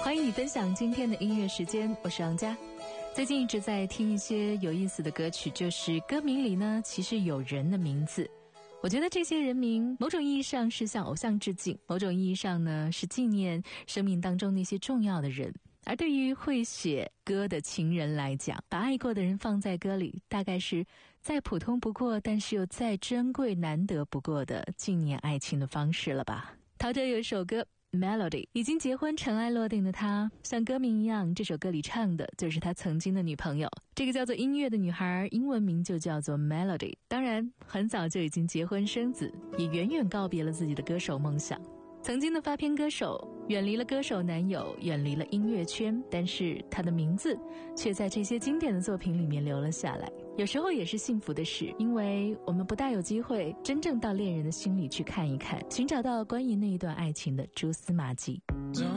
欢迎你分享今天的音乐时间，我是王佳。最近一直在听一些有意思的歌曲，就是歌名里呢其实有人的名字。我觉得这些人名某种意义上是向偶像致敬，某种意义上呢是纪念生命当中那些重要的人。而对于会写歌的情人来讲，把爱过的人放在歌里，大概是再普通不过，但是又再珍贵难得不过的纪念爱情的方式了吧。陶喆有一首歌Melody， 已经结婚尘埃落定的他，像歌名一样，这首歌里唱的就是他曾经的女朋友。这个叫做音乐的女孩，英文名就叫做 Melody。当然，很早就已经结婚生子，也远远告别了自己的歌手梦想。曾经的发片歌手，远离了歌手男友，远离了音乐圈，但是他的名字却在这些经典的作品里面留了下来。有时候也是幸福的事，因为我们不大有机会真正到恋人的心里去看一看，寻找到关于那一段爱情的蛛丝马迹。